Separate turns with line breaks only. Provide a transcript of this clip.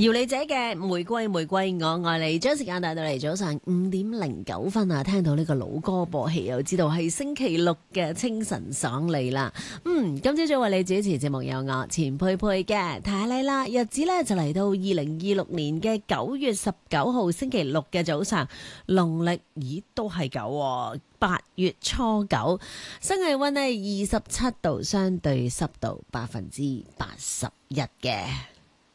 姚李姐嘅玫瑰玫瑰我愛你，將時間帶到嚟早上5:09啊！聽到呢個老歌播起，又知道係星期六嘅清晨爽利啦。今朝早為你主持節目有我錢佩佩嘅，提下你啦，日子呢就嚟到2026年嘅9月19號星期六嘅早上，農曆都係9。8月初9，室氣溫呢27度，相對濕度81%嘅。